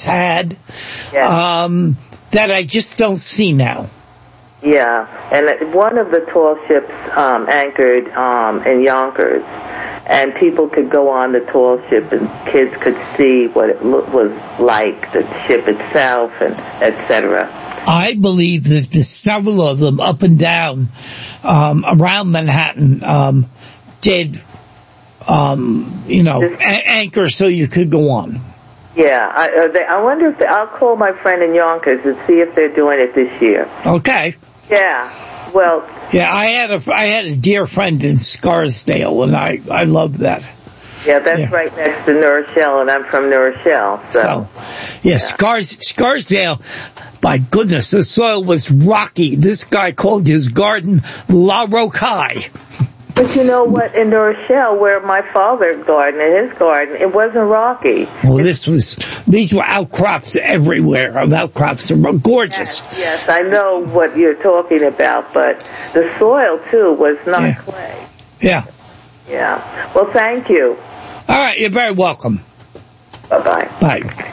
had, that I just don't see now. Yeah, and one of the tall ships anchored in Yonkers, and people could go on the tall ship and kids could see what it was like, the ship itself, and etc. I believe that there's several of them up and down around Manhattan did, anchor so you could go on. Yeah, I wonder if I'll call my friend in Yonkers and see if they're doing it this year. Okay. Yeah. Well. Yeah, I had a dear friend in Scarsdale, and I loved that. Yeah, that's right next to New Rochelle, and I'm from New Rochelle, so. Scarsdale. My goodness, the soil was rocky. This guy called his garden La Rocaille. But you know what? In New Rochelle, where my father gardened, his garden, it wasn't rocky. Well, these were outcrops everywhere. Outcrops are gorgeous. Yes, I know what you're talking about, but the soil, too, was not clay. Yeah. Yeah. Well, thank you. All right, you're very welcome. Bye-bye. Bye.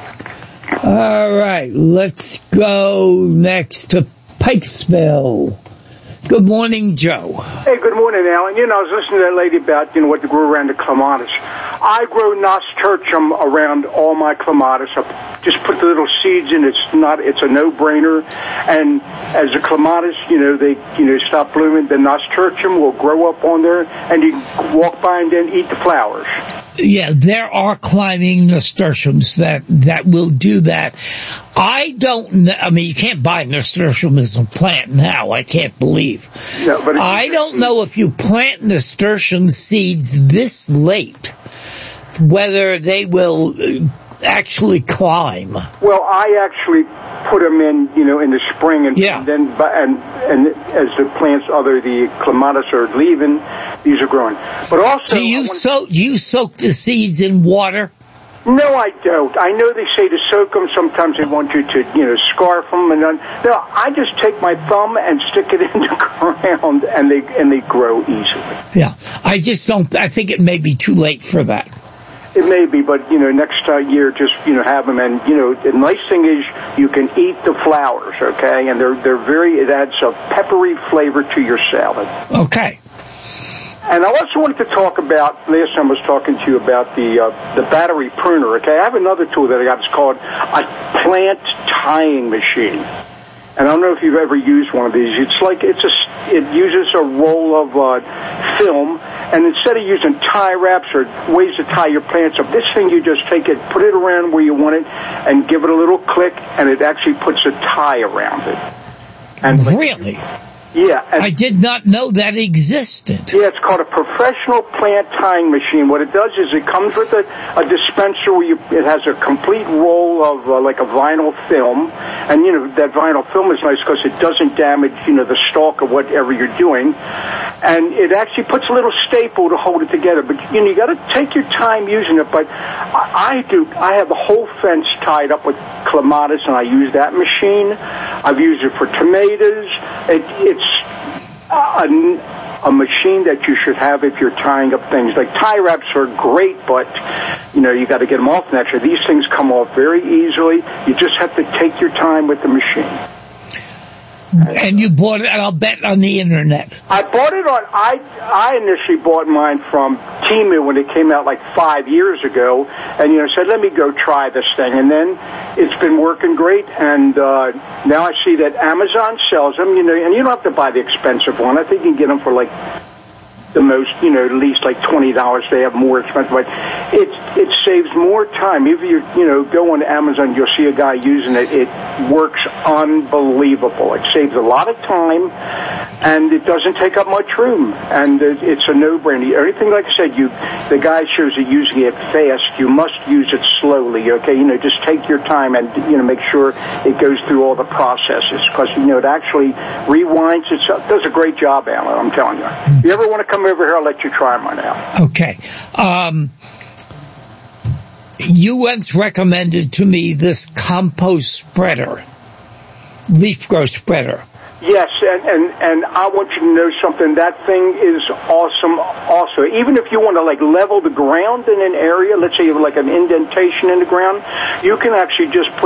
All right, let's go next to Pikesville. Good morning, Joe. Hey, good morning, Alan. I was listening to that lady about, what to grow around the clematis. I grow nasturtium around all my clematis. I just put the little seeds in. It's a no-brainer. And as the clematis, they stop blooming, the nasturtium will grow up on there, and you can walk by and then eat the flowers. Yeah, there are climbing nasturtiums that will do that. I don't know. I mean, you can't buy nasturtium as a plant now. I can't believe. No, but I don't know if you plant nasturtium seeds this late, whether they will actually climb. Well, I actually put them in, in the spring, and then and as the plants, the clematis are leaving, these are growing. But also, do you soak the seeds in water? No, I don't. I know they say to soak them. Sometimes they want you to, scarf them, and then I just take my thumb and stick it in the ground, and they grow easily. Yeah, I just don't. I think it may be too late for that. It may be, but, next year, just, have them. And, the nice thing is you can eat the flowers, okay? And it adds a peppery flavor to your salad. Okay. And I also wanted to talk about, last time I was talking to you about the battery pruner, okay? I have another tool that I got. It's called a plant tying machine. And I don't know if you've ever used one of these. It uses a roll of film, and instead of using tie wraps or ways to tie your plants up, this thing you just take it, put it around where you want it, and give it a little click, and it actually puts a tie around it. And really? Yeah. I did not know that existed. Yeah, it's called a professional plant tying machine. What it does is it comes with a dispenser where it has a complete roll of like a vinyl film. And, that vinyl film is nice because it doesn't damage, the stalk or whatever you're doing. And it actually puts a little staple to hold it together. But, you got to take your time using it. But I have the whole fence tied up with clematis, and I use that machine. I've used it for tomatoes. It's a machine that you should have if you're tying up things. Like tie wraps are great, but you got to get them off naturally. These things come off very easily. You just have to take your time with the machine. And you bought it, I'll bet, on the internet. I bought it I initially bought mine from Temu when it came out like 5 years ago, and said, let me go try this thing. And then it's been working great, and now I see that Amazon sells them, and you don't have to buy the expensive one. I think you can get them for like the most, at least like $20. They have more expensive, but it saves more time. If you go on Amazon, you'll see a guy using it. It works unbelievable. It saves a lot of time, and it doesn't take up much room. And it's a no-brainer. Everything, like I said, the guy shows you using it fast. You must use it slowly. Okay, just take your time and make sure it goes through all the processes, because it actually rewinds itself. It does a great job, Alan. I'm telling you. If you ever want to come over here, I'll let you try mine out. Okay. You once recommended to me this compost spreader, leaf grow spreader. Yes, and I want you to know something. That thing is awesome also. Even if you want to level the ground in an area, let's say you have an indentation in the ground, you can actually just put